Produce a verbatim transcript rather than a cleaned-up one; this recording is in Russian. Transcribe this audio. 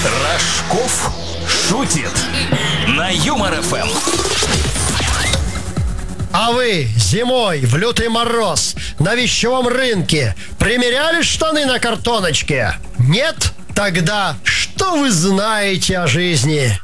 Рожков шутит на Юмор эф эм. А вы зимой в лютый мороз на вещевом рынке примеряли штаны на картоночке? Нет? Тогда что вы знаете о жизни?